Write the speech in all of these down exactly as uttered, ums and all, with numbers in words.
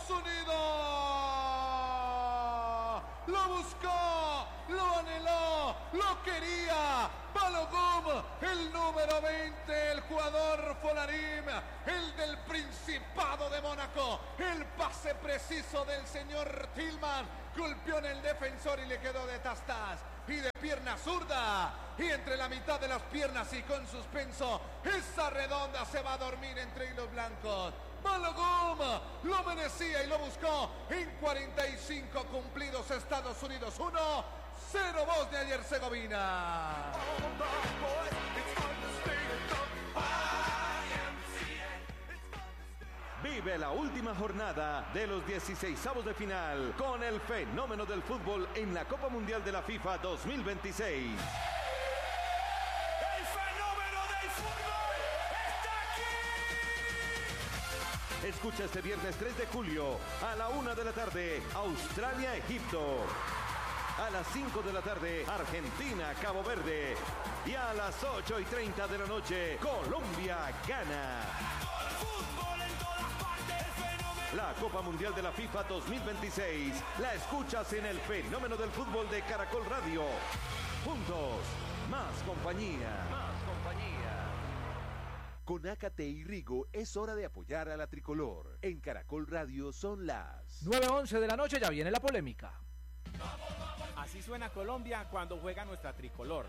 Estados Unidos. Lo buscó, lo anheló, lo quería. Balogun, el número veinte, el jugador Folarim, el del Principado de Mónaco. El pase preciso del señor Tillman. Golpeó en el defensor y le quedó de tastas. Y de pierna zurda. Y entre la mitad de las piernas y con suspenso, esa redonda se va a dormir entre hilos blancos. Balogun lo merecía y lo buscó. En cuarenta y cinco cumplidos, Estados Unidos uno, cero Bosnia y Herzegovina. Vive la última jornada de los dieciseisavos de final con el fenómeno del fútbol en la Copa Mundial de la FIFA dos mil veintiséis. ¡El fenómeno del fútbol está aquí! Escucha este viernes tres de julio a la una de la tarde, Australia-Egipto. A las cinco de la tarde, Argentina-Cabo Verde. Y a las ocho y treinta de la noche, Colombia-Ghana. La Copa Mundial de la FIFA dos mil veintiséis la escuchas en el fenómeno del fútbol de Caracol Radio. Juntos, más compañía. Más compañía. Con Ácate y Rigo es hora de apoyar a la tricolor. En Caracol Radio son las nueve once de la noche, ya viene la polémica. Así suena Colombia cuando juega nuestra tricolor.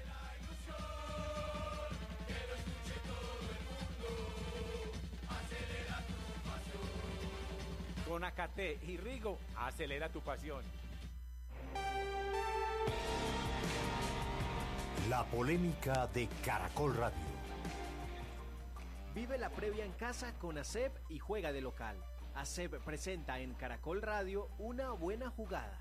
Con Ácate y Rigo, acelera tu pasión. La polémica de Caracol Radio. Vive la previa en casa con A S E B y juega de local. A S E B presenta en Caracol Radio Una Buena Jugada.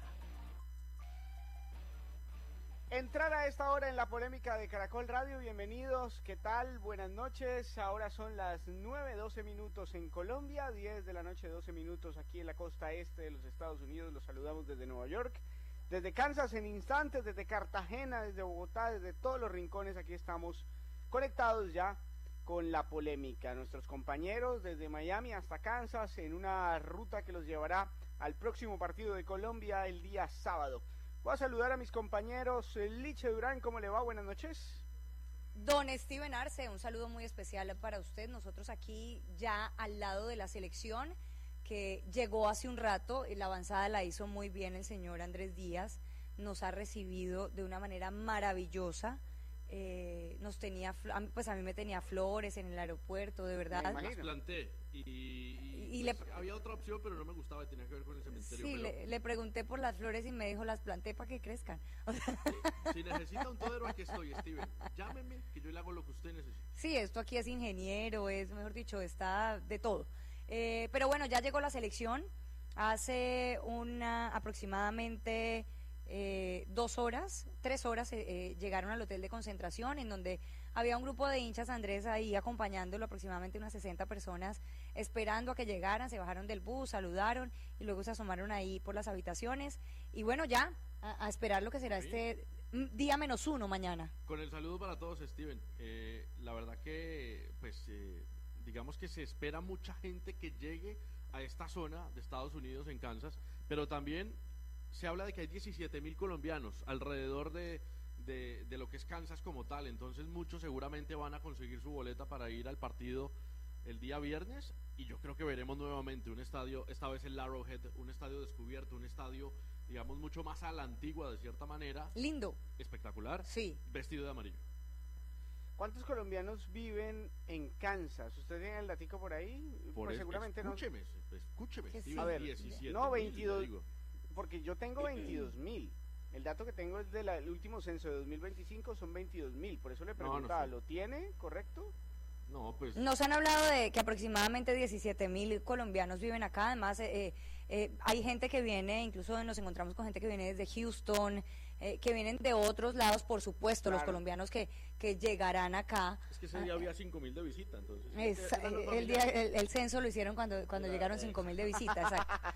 Entrar a esta hora en la polémica de Caracol Radio, bienvenidos, ¿qué tal? Buenas noches, ahora son las nueve doce minutos en Colombia, diez de la noche doce minutos aquí en la costa este de los Estados Unidos, los saludamos desde Nueva York, desde Kansas en instantes, desde Cartagena, desde Bogotá, desde todos los rincones, aquí estamos conectados ya con la polémica, nuestros compañeros desde Miami hasta Kansas en una ruta que los llevará al próximo partido de Colombia el día sábado. Voy a saludar a mis compañeros. Liche Durán, ¿cómo le va? Buenas noches. Don Steven Arce, un saludo muy especial para usted. Nosotros aquí ya al lado de la selección que llegó hace un rato, la avanzada la hizo muy bien el señor Andrés Díaz, nos ha recibido de una manera maravillosa. Eh, nos tenía, pues a mí me tenía flores en el aeropuerto, de verdad. Las planté y, y, y pues, le, había otra opción, pero no me gustaba y tenía que ver con el cementerio. Sí, pero... le, le pregunté por las flores y me dijo, las planté para que crezcan. O sea... Si necesita un todero, aquí estoy, Steven. Llámeme, que yo le hago lo que usted necesite. Sí, esto aquí es ingeniero, es, mejor dicho, está de todo. Eh, pero bueno, ya llegó la selección. Hace una aproximadamente... Eh, dos horas, tres horas eh, eh, llegaron al hotel de concentración en donde había un grupo de hinchas Andrés ahí acompañándolo, aproximadamente unas sesenta personas esperando a que llegaran, se bajaron del bus, saludaron y luego se asomaron ahí por las habitaciones y bueno ya, a, a esperar lo que será sí. este día menos uno mañana. Con el saludo para todos, Steven, eh, la verdad que pues eh, digamos que se espera mucha gente que llegue a esta zona de Estados Unidos en Kansas, pero también se habla de que hay diecisiete mil colombianos alrededor de, de, de lo que es Kansas como tal, entonces muchos seguramente van a conseguir su boleta para ir al partido el día viernes y yo creo que veremos nuevamente un estadio, esta vez el Arrowhead, un estadio descubierto, un estadio digamos mucho más a la antigua de cierta manera. Lindo. Espectacular. Sí. Vestido de amarillo. ¿Cuántos colombianos viven en Kansas? ¿Usted tiene el datico por ahí? Por pues es, seguramente escúcheme, no. Escúcheme, escúcheme. Sí. A ver, diecisiete no, veintidós. Mil, porque yo tengo veintidós mil. El dato que tengo es del último censo de dos mil veinticinco, son veintidós mil. Por eso le preguntaba, no, no ¿lo tiene correcto? No, pues... Nos han hablado de que aproximadamente diecisiete mil colombianos viven acá. Además, eh, eh, hay gente que viene, incluso nos encontramos con gente que viene desde Houston, eh, que vienen de otros lados, por supuesto, claro. Los colombianos que, que llegarán acá. Es que ese día ah, había cinco mil de visita, entonces. Es, el, día, el, el censo lo hicieron cuando, cuando llegaron cinco mil de visita, exacto.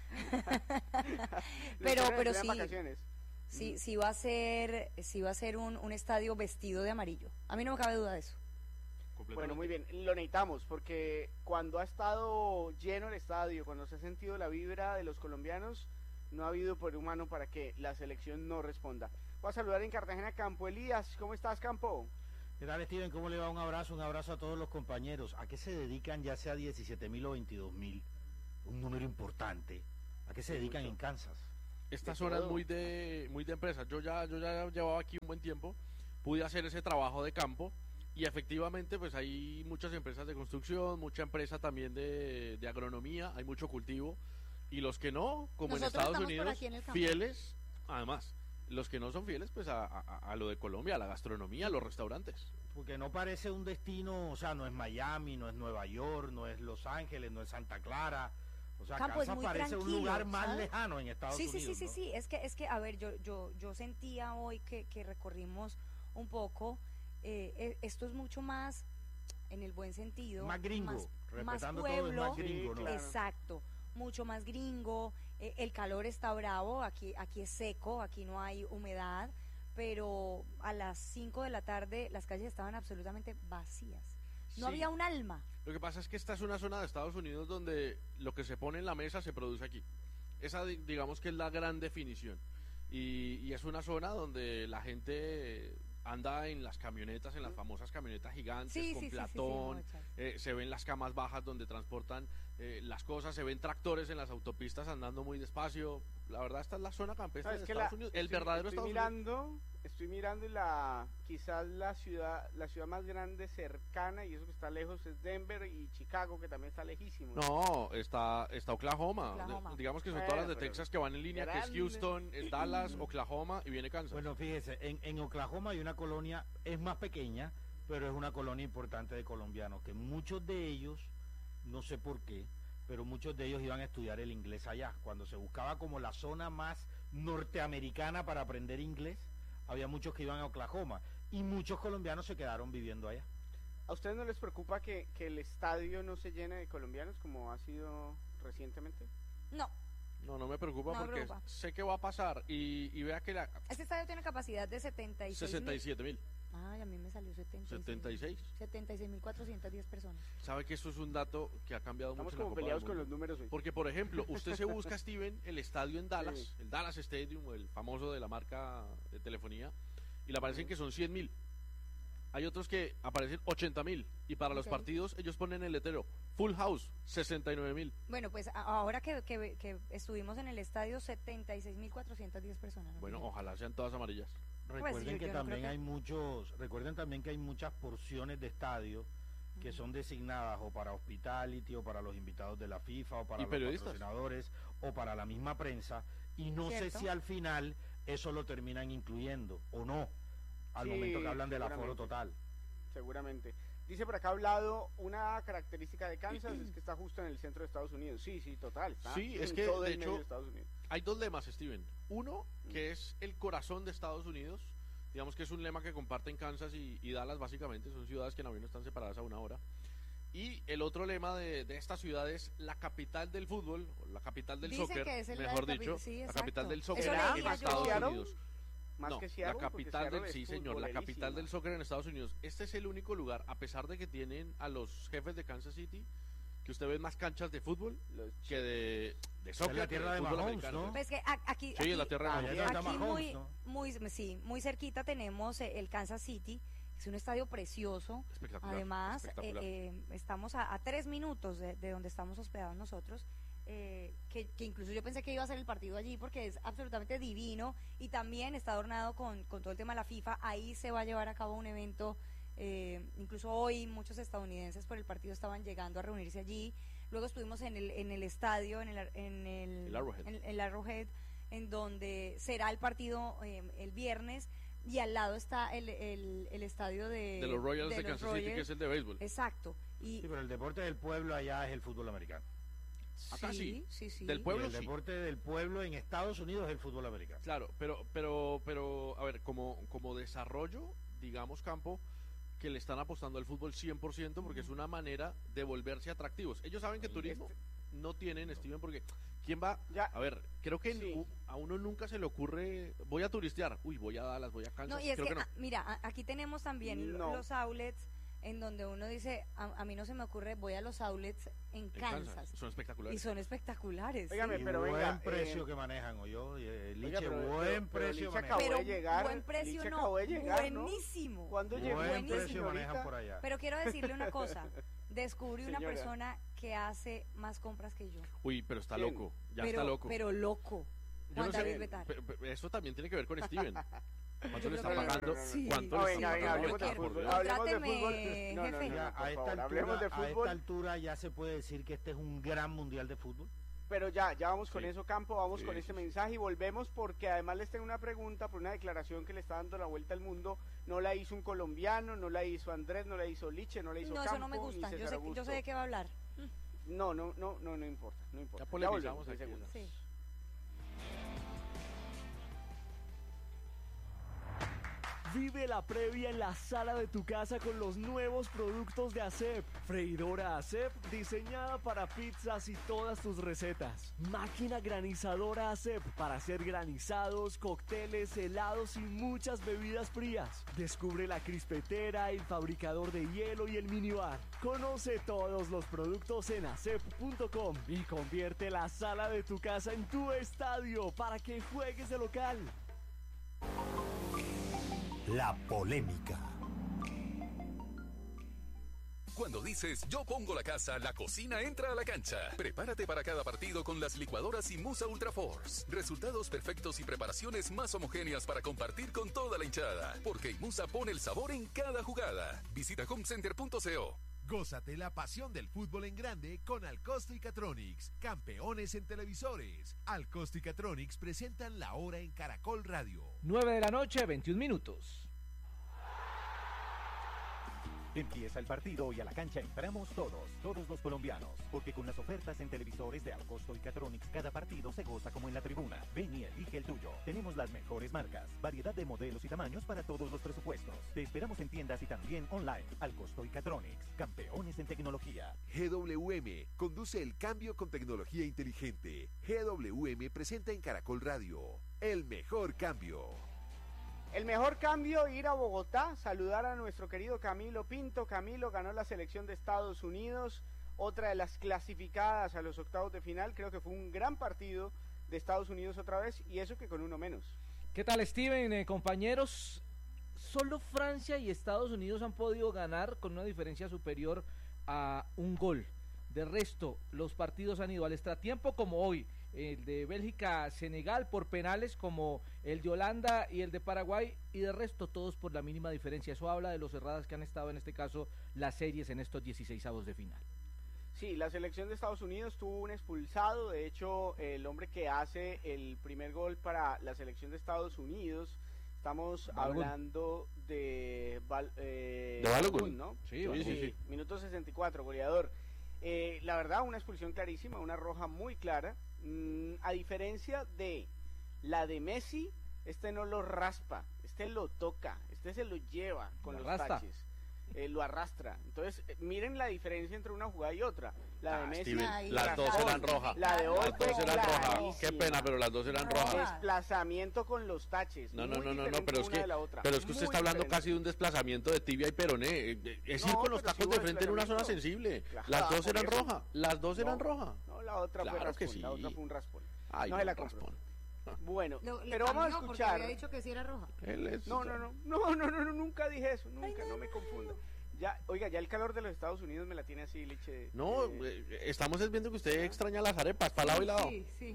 pero pero sí, sí, sí va a ser, sí va a ser un, un estadio vestido de amarillo. A mí no me cabe duda de eso. Bueno, muy bien, lo necesitamos porque cuando ha estado lleno el estadio, cuando se ha sentido la vibra de los colombianos, no ha habido por humano para que la selección no responda. Voy a saludar en Cartagena Campo. Elías, ¿cómo estás, Campo? ¿Qué tal, Steven? ¿Cómo le va? Un abrazo, un abrazo a todos los compañeros. ¿A qué se dedican, ya sea diecisiete mil o veintidós mil? Un número importante. ¿A qué se dedican en Kansas? Esta zona es muy de muy de empresas. Yo ya yo ya llevaba aquí un buen tiempo, pude hacer ese trabajo de campo y efectivamente pues hay muchas empresas de construcción, mucha empresa también de, de agronomía, hay mucho cultivo y los que no, como Nosotros en Estados estamos por Unidos, aquí en el campo. fieles, además, los que no son fieles pues a, a, a lo de Colombia, a la gastronomía, a los restaurantes. Porque no parece un destino, o sea, no es Miami, no es Nueva York, no es Los Ángeles, no es Santa Clara. O sea, Campo es Kansas muy parece un tranquilo, lugar más ¿sabes? lejano en Estados sí, Unidos. Sí, sí, sí, ¿no? sí, es que, es que, a ver, yo, yo, yo sentía hoy que, que recorrimos un poco, eh, eh, esto es mucho más, en el buen sentido, Más gringo, más, respetando más todo, es pueblo, más gringo, ¿no? Exacto, mucho más gringo, eh, el calor está bravo, aquí, aquí es seco, aquí no hay humedad, pero a las cinco de la tarde las calles estaban absolutamente vacías, no Sí. había un alma. Lo que pasa es que esta es una zona de Estados Unidos donde lo que se pone en la mesa se produce aquí. Esa di- digamos que es la gran definición. Y, y es una zona donde la gente anda en las camionetas, en las famosas camionetas gigantes, Sí, con sí, sí, sí, sí, platón, muchas. eh, se ven las camas bajas donde transportan eh, las cosas, se ven tractores en las autopistas andando muy despacio. La verdad esta es la zona campestre No, de es que Estados la- Unidos, el estoy- verdadero estoy Estados Unidos. mirando, Estoy mirando y la quizás la ciudad la ciudad más grande cercana, y eso que está lejos, es Denver, y Chicago, que también está lejísimo. No, está, está Oklahoma. Oklahoma. De- digamos que son Bueno, todas las de pero Texas que van en línea, que es grande. Houston, eh, Dallas, Oklahoma y viene Kansas. Bueno, fíjese, en, en Oklahoma hay una colonia, es más pequeña, pero es una colonia importante de colombianos, que muchos de ellos, no sé por qué, pero muchos de ellos iban a estudiar el inglés allá. Cuando se buscaba como la zona más norteamericana para aprender inglés, había muchos que iban a Oklahoma y muchos colombianos se quedaron viviendo allá. ¿A ustedes no les preocupa que, que el estadio no se llene de colombianos como ha sido recientemente? No, No, no me preocupa No me porque preocupa. sé que va a pasar y, y vea que la este estadio tiene capacidad de setenta y seis sesenta y siete mil. Ay, a mí me salió setenta y seis. setenta y seis. setenta y seis mil cuatrocientas diez personas. Sabe que esto es un dato que ha cambiado Estamos mucho en la como Copa peleados del con Mundo. los números hoy. Porque, por ejemplo, usted se busca, Steven, el estadio en Dallas, Sí. el Dallas Stadium, el famoso de la marca de telefonía, y le aparecen que son cien mil. Hay otros que aparecen ochenta mil. Y para los Ok. partidos ellos ponen el letrero Full House, sesenta y nueve mil. Bueno, pues a- ahora que, que, que estuvimos en el estadio, setenta y seis mil cuatrocientas diez personas. ¿no? Bueno, ojalá sean todas amarillas. Recuerden yo- que yo no también creo que- hay muchos, recuerden también que hay muchas porciones de estadio que son designadas o para hospitality o para los invitados de la FIFA o para Y los periodistas. patrocinadores o para la misma prensa, y no sé ¿Cierto? si al final eso lo terminan incluyendo o no al Sí, momento que hablan del aforo seguramente. total. Seguramente. Dice por acá hablado, una característica de Kansas es que está justo en el centro de Estados Unidos. Sí, sí, total. Está Sí, es en que, todo de el medio hecho, de Estados Unidos. Hay dos lemas, Steven. Uno, que es el corazón de Estados Unidos. Digamos que es un lema que comparten Kansas y, y Dallas, básicamente. Son ciudades que en avión están separadas a una hora. Y el otro lema de, de esta ciudad es la capital del fútbol, o la capital del Dicen soccer, que es el- mejor la capi- dicho, sí, la exacto. capital del Eso soccer leía en yo. Estados Seattle, Unidos. Más No, que Seattle, la porque capital Seattle del, es sí señor, la capital futbolerísima. del soccer en Estados Unidos. Este es el único lugar, a pesar de que tienen a los jefes de Kansas City, que usted ve más canchas de fútbol Los que de, de Es soccer. la que tierra de fútbol Mahomes, americano. ¿no? Pues que a- aquí, Sí, aquí, es la tierra de Allá Mahomes. es donde aquí está muy, Mahomes, ¿no? muy, sí, muy cerquita tenemos eh, el Kansas City, es un estadio precioso. Espectacular, Además, espectacular. eh, eh, estamos a, a tres minutos de, de donde estamos hospedados nosotros, eh, que, que incluso yo pensé que iba a ser el partido allí porque es absolutamente divino y también está adornado con, con todo el tema de la FIFA. Ahí se va a llevar a cabo un evento, eh, incluso hoy muchos estadounidenses por el partido estaban llegando a reunirse allí. Luego estuvimos en el, en el estadio, en el, ar- en el, El Arrowhead. en el Arrowhead, en donde será el partido eh, el viernes, y al lado está el, el, el estadio de, de los Royals de, los Kansas City, que Royals. es el de béisbol. Exacto. Y Sí, pero el deporte del pueblo allá es el fútbol americano. Acá sí. sí, sí. Del pueblo Y el sí. deporte del pueblo en Estados Unidos es el fútbol americano. Claro, pero, pero, pero, a ver, como, como desarrollo, digamos, campo, que le están apostando al fútbol cien por ciento porque es una manera de volverse atractivos. Ellos saben que turismo no tienen, Steven, porque ¿quién va? Ya. A ver, creo que Sí. u- a uno nunca se le ocurre, voy a turistear, uy, voy a Dallas, voy a Kansas, No, y es creo que, que no. ah, mira, a- aquí tenemos también No. los outlets en donde uno dice, a, a mí no se me ocurre, voy a los outlets en, en Kansas, Kansas. Son espectaculares. Y son espectaculares. Óigame, Y pero buen venga, precio eh, que manejan, ¿oyó? Eh, Oiga, Liche, pero- buen pero- pero precio Liche manejan. acabó de Pero llegar, buen precio Liche no, acabó de llegar, ¿no? buenísimo. ¿Cuándo llegó Buen usted, precio señorita? manejan por allá. Pero quiero decirle una cosa, descubrí una Señora. persona que hace más compras que yo. Uy, pero está ¿Quién? loco. Ya pero, está loco. Pero loco. Yo Juan no sé, David Betar. pe- pe- eso también tiene que ver con Steven. ¿Cuánto le está No, no, no, pagando? no, no, no. Sí. ¿Cuánto No, le venga, está venga, pagando? hablemos de Por fútbol. Dios. Hablemos de Contráteme, fútbol. No, no, jefe. no, Ya, no, a, por esta favor, altura, hablemos de a esta fútbol. altura ya se puede decir que este es un gran mundial de fútbol. Pero ya, ya vamos con Sí. eso, Campo, vamos Sí, con sí, este sí. mensaje y volvemos porque además les tengo una pregunta por una declaración que le está dando la vuelta al mundo. No la hizo un colombiano, no la hizo Andrés, no la hizo Liche, no la hizo No, Campo, eso no me ni gusta. Yo César sé, Augusto. yo sé de qué va a hablar. No, no, no, no, no importa, no importa. Ya Ya polemizamos volvemos, en aquí, segundos. Sí. Vive la previa en la sala de tu casa con los nuevos productos de ASEP. Freidora ASEP diseñada para pizzas y todas tus recetas. Máquina granizadora ASEP para hacer granizados, cócteles, helados y muchas bebidas frías. Descubre la crispetera, el fabricador de hielo y el minibar. Conoce todos los productos en asep punto com y convierte la sala de tu casa en tu estadio para que juegues de local. La polémica. Cuando dices yo pongo la casa, la cocina entra a la cancha. Prepárate para cada partido con las licuadoras Imusa Ultra Force. Resultados perfectos y preparaciones más homogéneas para compartir con toda la hinchada. Porque Imusa pone el sabor en cada jugada. Visita homecenter punto co. Gózate la pasión del fútbol en grande con Alcosto y Catronics, campeones en televisores. Alcosto y Catronics presentan la hora en Caracol Radio. nueve de la noche, veintiún minutos. Empieza el partido y a la cancha entramos todos, todos los colombianos, porque con las ofertas en televisores de Alcosto y Catronics cada partido se goza como en la tribuna. Ven y elige el tuyo. Tenemos las mejores marcas, variedad de modelos y tamaños para todos los presupuestos. Te esperamos en tiendas y también online. Alcosto y Catronics, campeones en tecnología. G W M conduce el cambio con tecnología inteligente. G W M presenta en Caracol Radio el mejor cambio. El mejor cambio, ir a Bogotá, saludar a nuestro querido Camilo Pinto. Camilo ganó la selección de Estados Unidos, otra de las clasificadas a los octavos de final. Creo que fue un gran partido de Estados Unidos otra vez, y eso que con uno menos. ¿Qué tal, Steven, eh, compañeros? Solo Francia y Estados Unidos han podido ganar con una diferencia superior a un gol. De resto, los partidos han ido al extratiempo como hoy, el de Bélgica-Senegal por penales como el de Holanda y el de Paraguay, y de resto todos por la mínima diferencia. Eso habla de lo cerradas que han estado en este caso las series en estos dieciseisavos de final. Sí, la selección de Estados Unidos tuvo un expulsado. De hecho, el hombre que hace el primer gol para la selección de Estados Unidos, estamos Balogun. hablando de, Bal, eh, de Balogun, ¿no? Sí, sí, sí, sí. Minuto sesenta y cuatro, goleador. Eh, la verdad, una expulsión clarísima, una roja muy clara. Mm, a diferencia de la de Messi, este no lo raspa, este lo toca, este se lo lleva con Lo los arrastra. taches. Eh, lo arrastra. Entonces, eh, miren la diferencia entre una jugada y otra. La de Ah, Messi, Steven, Ay, las dos raspón. eran rojas. La de hoy Las dos fue eran rojas. clarísima. Qué pena, pero las dos eran rojas. Desplazamiento con los taches. No, no, muy no, no, no, diferente pero es una que, de la otra. pero es que usted Muy está hablando diferente. casi de un desplazamiento de tibia y peroné. Eh, eh, Es ir No, con los pero sí tacos hubo de frente en una zona desplazamiento. sensible. Claro, Las dos por eran eso. rojas. Las dos eran No, rojas. No, la otra Claro fue raspón. que sí. La otra fue un raspón. Ay, no no, se la raspón. compró. Bueno, Lo- le pero vamos a cambió porque escuchar. había dicho que sí era roja. Él es- No, no, no, no, no, no, no, nunca dije eso, nunca, no me confunda. Ya, oiga, ya el calor de los Estados Unidos me la tiene así, Liche. No, eh, eh, estamos es viendo que usted extraña las arepas, para lado y lado. Sí, sí.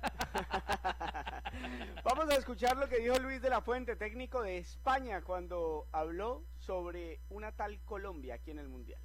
Vamos a escuchar lo que dijo Luis de la Fuente, técnico de España, cuando habló sobre una tal Colombia aquí en el Mundial.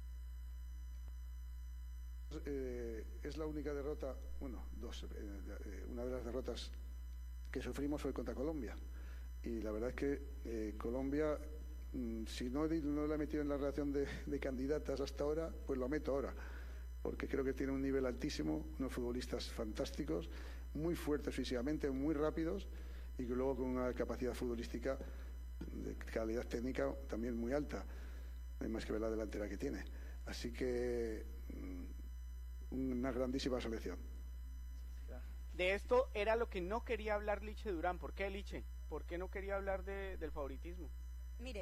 Eh, es la única derrota, bueno, dos, eh, eh, una de las derrotas que sufrimos fue contra Colombia. Y la verdad es que eh, Colombia, mm, si no, no la he metido en la relación de, de candidatas hasta ahora, pues lo meto ahora. Porque creo que tiene un nivel altísimo, unos futbolistas fantásticos, muy fuertes físicamente, muy rápidos, y que luego con una capacidad futbolística de calidad técnica también muy alta. No hay más que ver la delantera que tiene. Así que mm, una grandísima selección. De esto era lo que no quería hablar Liche Durán. ¿Por qué, Liche? ¿Por qué no quería hablar de, del favoritismo? Miren,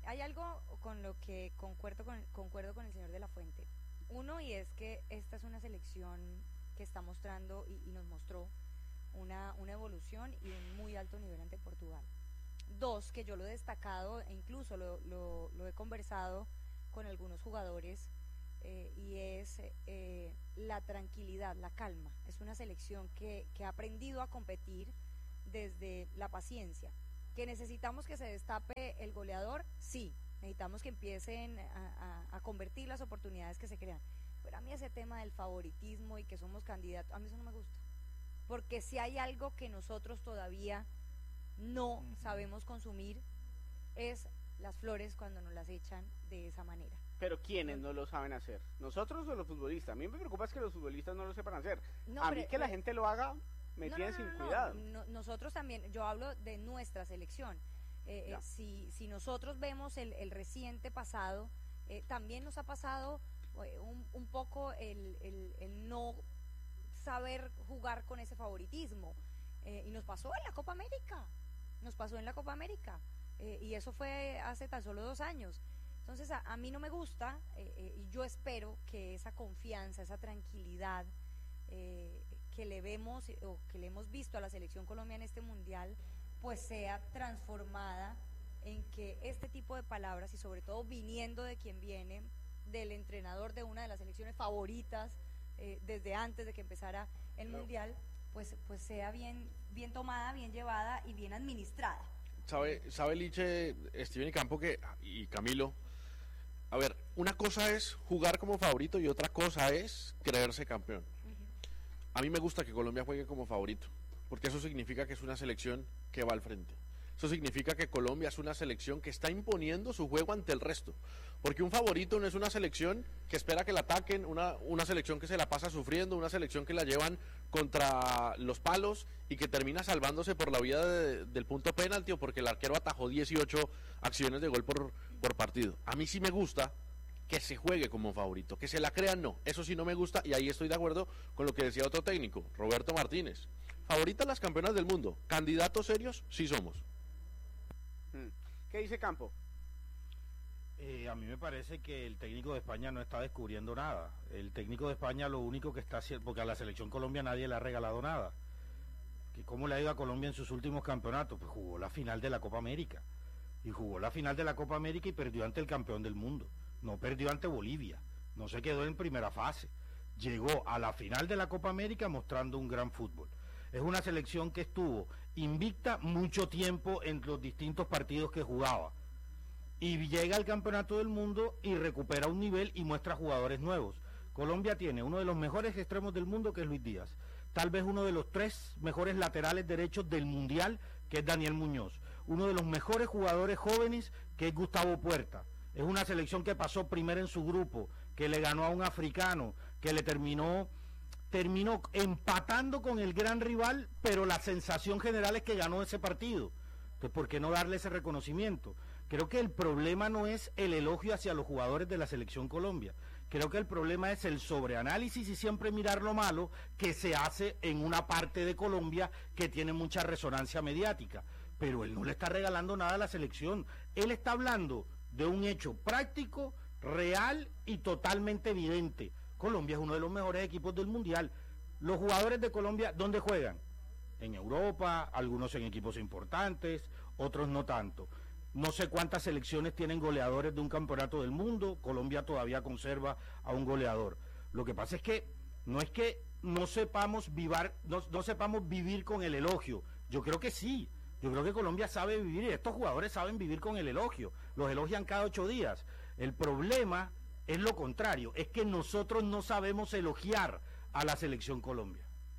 hay algo con lo que concuerdo con, concuerdo con el señor de la Fuente. Uno, y es que esta es una selección que está mostrando y, y nos mostró una, una evolución y un muy alto nivel ante Portugal. Dos, que yo lo he destacado e incluso lo, lo, lo he conversado con algunos jugadores, eh, y es eh, la tranquilidad, la calma. Es una selección que, que ha aprendido a competir desde la paciencia. ¿Que necesitamos que se destape el goleador? Sí, necesitamos que empiecen a, a, a convertir las oportunidades que se crean. Pero a mí ese tema del favoritismo y que somos candidatos, a mí eso no me gusta. Porque si hay algo que nosotros todavía no uh-huh. sabemos consumir, es las flores cuando nos las echan de esa manera. Pero ¿quiénes no lo saben hacer? ¿Nosotros o los futbolistas? A mí me preocupa es que los futbolistas no lo sepan hacer. No, a pero, mí que la gente lo haga me no, tiene no, sin no, cuidado. No, nosotros también, yo hablo de nuestra selección. Eh, eh, si, si nosotros vemos el, el reciente pasado, eh, también nos ha pasado eh, un, un poco el, el, el no saber jugar con ese favoritismo. Eh, y nos pasó en la Copa América. Nos pasó en la Copa América. Eh, y eso fue hace tan solo dos años. Entonces a, a mí no me gusta, eh, eh, y yo espero que esa confianza, esa tranquilidad eh, que le vemos o que le hemos visto a la selección Colombia en este mundial, pues sea transformada en que este tipo de palabras, y sobre todo viniendo de quien viene, del entrenador de una de las selecciones favoritas eh, desde antes de que empezara el no. mundial, pues, pues sea bien, bien tomada, bien llevada y bien administrada. Sabe, sabe Liche, Steven y Campo que, y Camilo, a ver, una cosa es jugar como favorito y otra cosa es creerse campeón. Uh-huh. A mí me gusta que Colombia juegue como favorito, porque eso significa que es una selección que va al frente. Eso significa que Colombia es una selección que está imponiendo su juego ante el resto, porque un favorito no es una selección que espera que la ataquen, una, una selección que se la pasa sufriendo, una selección que la llevan contra los palos y que termina salvándose por la vía de, del punto penalti o porque el arquero atajó dieciocho acciones de gol por, por partido. A mí sí me gusta que se juegue como favorito, que se la crean no, eso sí no me gusta, y ahí estoy de acuerdo con lo que decía otro técnico, Roberto Martínez. Favoritas las campeonas del mundo, candidatos serios sí somos. ¿Qué dice Campo? Eh, a mí me parece que el técnico de España no está descubriendo nada. El técnico de España lo único que está haciendo, porque a la selección Colombia nadie le ha regalado nada. ¿Que ¿Cómo le ha ido a Colombia en sus últimos campeonatos? Pues jugó la final de la Copa América. Y jugó la final de la Copa América y perdió ante el campeón del mundo. No perdió ante Bolivia. No se quedó en primera fase. Llegó a la final de la Copa América mostrando un gran fútbol. Es una selección que estuvo invicta mucho tiempo en los distintos partidos que jugaba. Y llega al campeonato del mundo y recupera un nivel y muestra jugadores nuevos. Colombia tiene uno de los mejores extremos del mundo, que es Luis Díaz. Tal vez uno de los tres mejores laterales derechos del mundial, que es Daniel Muñoz. Uno de los mejores jugadores jóvenes, que es Gustavo Puerta. Es una selección que pasó primero en su grupo, que le ganó a un africano, que le terminó... terminó empatando con el gran rival, pero la sensación general es que ganó ese partido. Entonces, ¿por qué no darle ese reconocimiento? Creo que el problema no es el elogio hacia los jugadores de la selección Colombia. Creo que el problema es el sobreanálisis y siempre mirar lo malo que se hace en una parte de Colombia que tiene mucha resonancia mediática. Pero él no le está regalando nada a la selección. Él está hablando de un hecho práctico, real y totalmente evidente. Colombia es uno de los mejores equipos del mundial. Los jugadores de Colombia, ¿dónde juegan? En Europa, algunos en equipos importantes, otros no tanto. No sé cuántas selecciones tienen goleadores de un campeonato del mundo. Colombia todavía conserva a un goleador. Lo que pasa es que no es que no sepamos vivar, no, no sepamos vivir con el elogio. Yo creo que sí. Yo creo que Colombia sabe vivir y estos jugadores saben vivir con el elogio. Los elogian cada ocho días. El problema es lo contrario, es que nosotros no sabemos elogiar a la selección Colombia.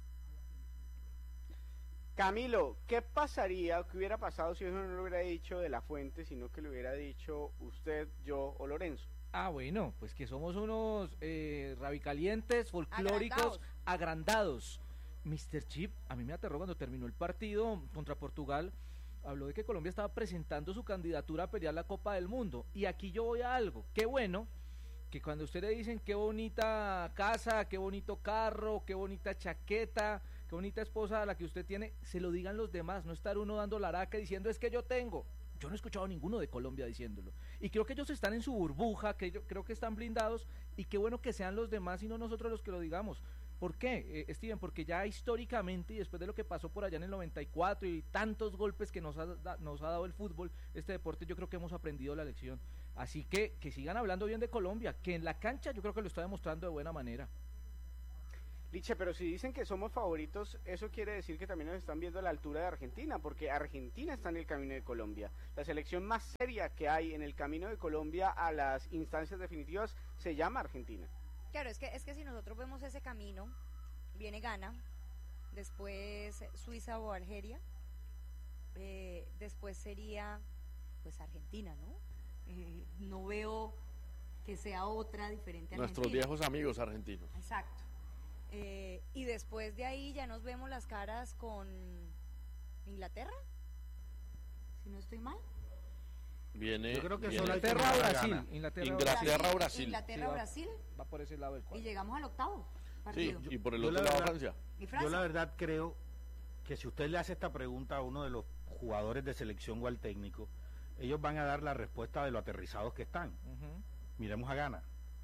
Camilo, ¿qué pasaría o qué hubiera pasado si eso no lo hubiera dicho de la Fuente, sino que lo hubiera dicho usted, yo o Lorenzo? Ah, bueno, pues que somos unos eh, rabicalientes, folclóricos, agrandados. agrandados. mister Chip, a mí me aterró cuando terminó el partido contra Portugal. Habló de que Colombia estaba presentando su candidatura a pelear la Copa del Mundo. Y aquí yo voy a algo. Qué bueno que cuando usted le dicen qué bonita casa, qué bonito carro, qué bonita chaqueta, qué bonita esposa la que usted tiene, se lo digan los demás, no estar uno dando la araca diciendo es que yo tengo. yo no he escuchado a ninguno de Colombia diciéndolo. Y creo que ellos están en su burbuja, que yo creo que están blindados, y qué bueno que sean los demás y no nosotros los que lo digamos. ¿Por qué, eh, Steven? Porque ya históricamente, y después de lo que pasó por allá en el noventa y cuatro y tantos golpes que nos ha, da, nos ha dado el fútbol, este deporte, yo creo que hemos aprendido la lección. Así que que sigan hablando bien de Colombia, que en la cancha yo creo que lo está demostrando de buena manera. Liche, pero si dicen que somos favoritos, eso quiere decir que también nos están viendo a la altura de Argentina, porque Argentina está en el camino de Colombia. La selección más seria que hay en el camino de Colombia a las instancias definitivas se llama Argentina. Claro, es que, es que si nosotros vemos ese camino, viene Ghana, después Suiza o Argelia, eh, después sería pues Argentina, ¿no? Eh, no veo que sea otra diferente a Nuestros Argentina. viejos amigos argentinos. Exacto. Eh, y después de ahí ya nos vemos las caras con Inglaterra, si no estoy mal. Viene, Yo creo que viene Inglaterra o Brasil. Inglaterra, Inglaterra o Brasil. Inglaterra Sí, o va- Brasil. Va por ese lado del Y cuadro. llegamos al octavo Sí, partido. y por el Yo otro la lado verdad- Francia. ¿Y Francia? Yo la verdad creo que si usted le hace esta pregunta a uno de los jugadores de selección o al técnico, ellos van a dar la respuesta de lo aterrizados que están. Ujú. Miremos a Ghana.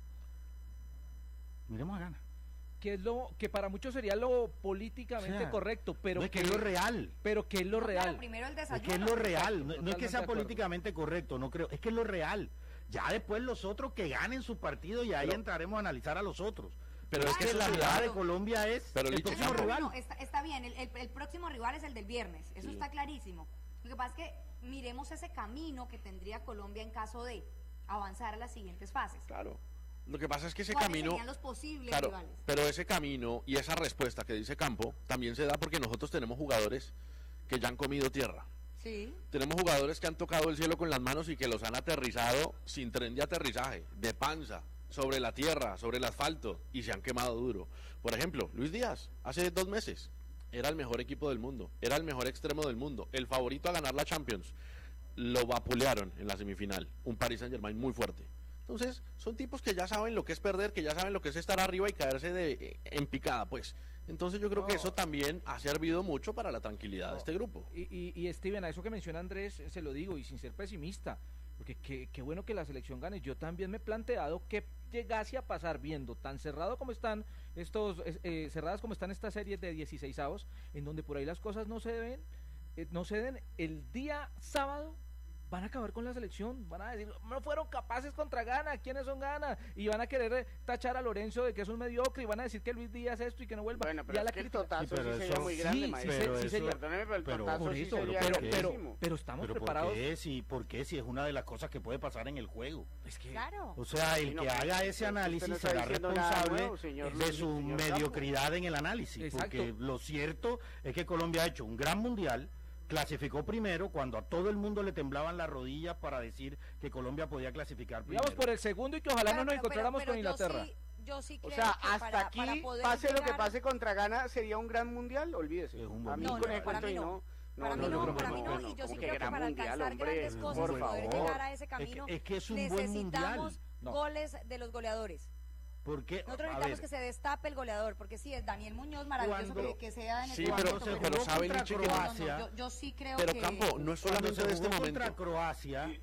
Miremos a Ghana. Que es lo que para muchos sería lo políticamente O sea, correcto, pero no es que es lo real. Pero que es lo No, real. claro, primero el Es desayuno. que es lo real, no, no es que Totalmente de sea acuerdo. políticamente correcto, no creo, es que es lo real. Ya después los otros que ganen su partido y ahí Pero- entraremos a analizar a los otros. Pero Pero es es que que eso la se realidad da- de Colombia es Pero, el Licha, próximo Campo- rival. No, está, está bien, el, el, el próximo rival es el del viernes, eso Sí. está clarísimo. Lo que pasa es que miremos ese camino que tendría Colombia en caso de avanzar a las siguientes fases. Claro. Lo que pasa es que ese ¿Cuáles camino, serían los posibles claro, rivales? pero ese camino y esa respuesta que dice Campo también se da porque nosotros tenemos jugadores que ya han comido tierra. Sí. Tenemos jugadores que han tocado el cielo con las manos y que los han aterrizado sin tren de aterrizaje, de panza, sobre la tierra, sobre el asfalto, y se han quemado duro. Por ejemplo, Luis Díaz, hace dos meses, era el mejor equipo del mundo, era el mejor extremo del mundo, el favorito a ganar la Champions. Lo vapulearon en la semifinal, un Paris Saint-Germain muy fuerte. Entonces, son tipos que ya saben lo que es perder, que ya saben lo que es estar arriba y caerse de en picada, pues. Entonces yo creo No. que eso también ha servido mucho para la tranquilidad No. de este grupo. Y, y, y Steven, a eso que menciona Andrés, eh, se lo digo, y sin ser pesimista, porque qué, qué bueno que la selección gane. Yo también me he planteado que llegase a pasar viendo tan cerrado como están estos, eh, eh, cerradas como están estas series de dieciseisavos, en donde por ahí las cosas no se ven, eh, no se den, el día sábado van a acabar con la selección, van a decir, no fueron capaces contra Ghana, ¿quiénes son Ghana? Y van a querer eh, tachar a Lorenzo de que es un mediocre, y van a decir que Luis Díaz esto y que no vuelva. Bueno, pero Ya es la que el crítica- totazo Sí, pero sí sería eso- muy grande, sí, maestro. pero sí, eso- sería- Perdóneme, pero el pero- totazo por sí eso, sería pero, ¿por qué? pero, grandísimo. pero estamos Pero ¿por preparados. qué? Si, ¿por qué? Si es una de las cosas que puede pasar en el juego. Es que Claro. O sea, el Sí, no, que pero haga usted ese no análisis está será diciendo nada responsable nuevo, señor de Luis, su señor Campo. mediocridad en el análisis. Exacto. Porque lo cierto es que Colombia ha hecho un gran mundial, clasificó primero cuando a todo el mundo le temblaban las rodillas para decir que Colombia podía clasificar primero. Digamos por el segundo y que ojalá Claro, no nos pero- pero- encontráramos pero con yo Inglaterra. sí- Yo sí O creo sea, que hasta para, aquí, para poder pase lo que llegar- pase contra Ghana, ¿sería un gran mundial? Olvídese. Es un A buen mí No, con no, ese para cuento mí y no. no. Para mí no, no, no, para no, mí no, no, no, y yo sí como creo que gran para mundial, alcanzar hombre, grandes cosas por y poder favor. llegar a ese Es camino, que, es que es un buen necesitamos mundial. No. goles de los goleadores. Porque, Nosotros a necesitamos ver, que se destape el goleador, porque sí, es Daniel Muñoz, maravilloso Cuando- que, que sea en el Sí, cuadro, pero- cuando se pero jugó sabe, contra Licha, que- Croacia, yo, yo sí creo Pero que... Campo, no es cuando solamente se de este jugó momento. contra Croacia,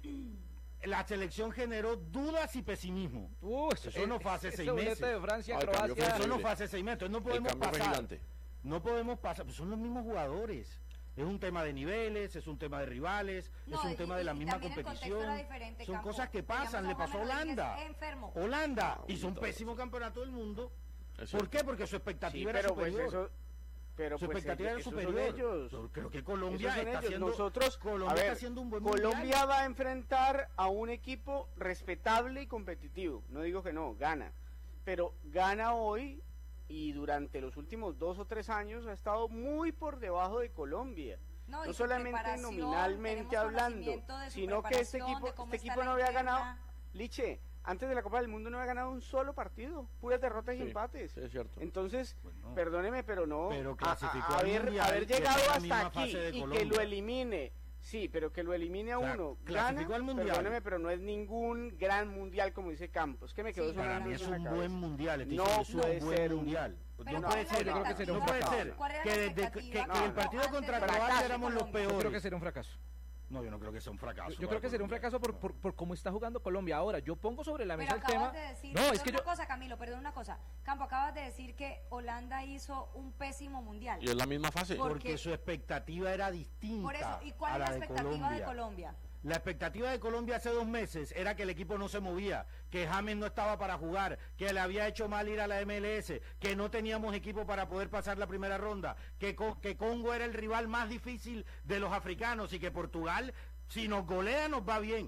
la selección generó dudas y pesimismo. Uh, Eso no fue hace ese seis doblete meses. de Francia, Ah, el cambio Croacia. fue Eso no increíble. fue hace seis meses. Entonces no El podemos cambio fue pasar. gigante. No podemos pasar. Pues son los mismos jugadores. Es un tema de niveles, es un tema de rivales, No, es un y- tema de la y misma también el contexto competición. era diferente, Son Campo. cosas que Teníamos pasan. a Le Juan pasó a Manuel Holanda. Rodríguez enfermo. Holanda Ah, hizo un bonito pésimo campeonato del mundo. Es ¿Por cierto. qué? Porque su Sí, expectativa era pero pues superior. eso... Pero Su pues expectativa era ellos- superior. esos son ellos. Yo creo que Colombia Esos son está ellos. haciendo, Nosotros, Colombia a ver, está haciendo un buen Colombia mundial. va a enfrentar a un equipo respetable y competitivo. No digo que no, gana. Pero gana hoy y durante los últimos dos o tres años ha estado muy por debajo de Colombia. No, y No su solamente preparación, nominalmente tenemos hablando, conocimiento de su sino que este preparación, equipo, de cómo este está equipo la no había interna. ganado. Liche, antes de la Copa del Mundo no había ganado un solo partido, puras derrotas y Sí, empates. sí, es cierto. Entonces, Bueno, perdóneme, pero no. pero a- clasificó a- al haber, Mundial, haber que llegado está en la hasta misma aquí fase de y que Colombia. lo elimine. Sí, pero que lo elimine a O sea, uno. clasificó Gana, al Mundial. perdóneme, pero no es ningún gran mundial como dice Campos. Que me quedó Sí, sonando Para mí eso es en la un cabeza. buen mundial. estoy No diciendo, es puede un buen ser un- mundial. Pero no ¿cuál puede era ser, la yo creo que sería un expectativa? fracaso. ¿Cuál era la Que desde que, expectativa? que- No, que el no. partido Antes contra de la Croacia Copa éramos los Colombia. Yo creo que peores. sería un fracaso. No, yo no creo que sea un fracaso. Yo, yo creo que sería un fracaso por, por, por cómo está jugando Colombia. Ahora, yo pongo sobre la mesa Pero el tema. acabas de decir, no, es que una yo. cosa, Camilo, perdón una cosa. Campo, acabas de decir que Holanda hizo un pésimo mundial. Y es la misma fase. ¿Por Porque qué? su expectativa era distinta. Por eso, ¿y cuál a es la la de expectativa Colombia. de Colombia? La expectativa de Colombia hace dos meses era que el equipo no se movía, que James no estaba para jugar, que le había hecho mal ir a la M L S, que no teníamos equipo para poder pasar la primera ronda, que, Co- que Congo era el rival más difícil de los africanos y que Portugal, si nos golea, nos va bien.